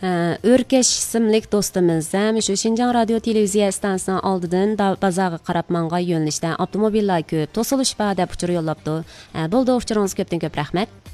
O'rkash ismlik do'stimiz ham shu Shinjang radio televiziya stansiyasining oldidan bozorga qarab manga yo'nalishda avtomobillar ko'p, to'silish bor deb uchur yo'llabdi. Bo'ldi, uchuringiz ko'pdan ko'p rahmat.